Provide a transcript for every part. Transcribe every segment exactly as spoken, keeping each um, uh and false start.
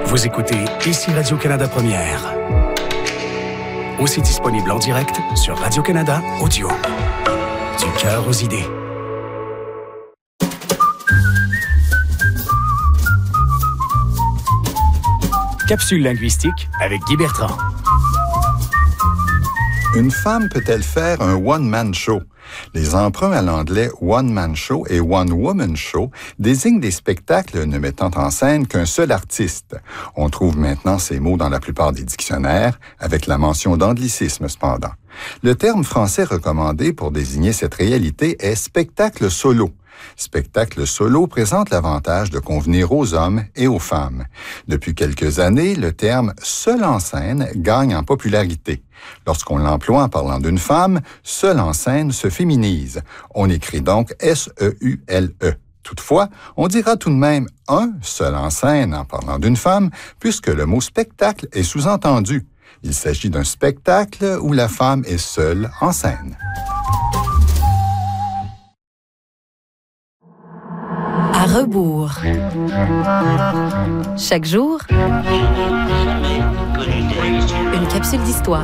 Vous écoutez Ici Radio-Canada Première. Aussi disponible en direct sur Radio-Canada Audio. Du cœur aux idées. Capsule linguistique avec Guy Bertrand. Une femme peut-elle faire un one-man show? Les emprunts à l'anglais one-man show et one-woman show désignent des spectacles ne mettant en scène qu'un seul artiste. On trouve maintenant ces mots dans la plupart des dictionnaires, avec la mention d'anglicisme cependant. Le terme français recommandé pour désigner cette réalité est spectacle solo. Spectacle solo présente l'avantage de convenir aux hommes et aux femmes. Depuis quelques années, le terme « seul en scène » gagne en popularité. Lorsqu'on l'emploie en parlant d'une femme, « seul en scène » se féminise. On écrit donc S E U L E. Toutefois, on dira tout de même « un seul en scène » en parlant d'une femme, puisque le mot « spectacle » est sous-entendu. Il s'agit d'un spectacle où la femme est seule en scène. À rebours. Chaque jour, une capsule d'histoire.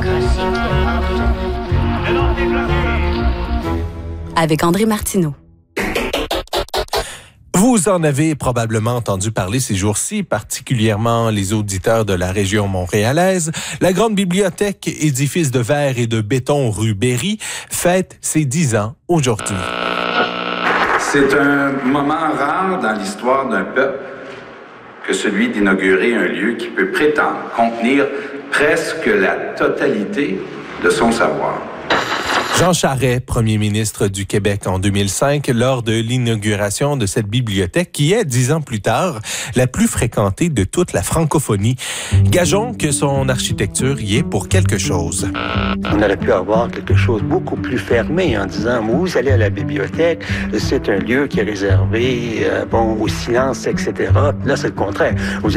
Avec André Martineau. Vous en avez probablement entendu parler ces jours-ci, particulièrement les auditeurs de la région montréalaise. La grande bibliothèque, édifice de verre et de béton rue Berry, fête ses dix ans aujourd'hui. C'est un moment rare dans l'histoire d'un peuple que celui d'inaugurer un lieu qui peut prétendre contenir presque la totalité de son savoir. Jean Charest, premier ministre du Québec en deux mille cinq, lors de l'inauguration de cette bibliothèque qui est, dix ans plus tard, la plus fréquentée de toute la francophonie. Gageons que son architecture y est pour quelque chose. On aurait pu avoir quelque chose beaucoup plus fermé en disant « Vous allez à la bibliothèque, c'est un lieu qui est réservé euh, bon, au silence, et cetera » Là, c'est le contraire. Vous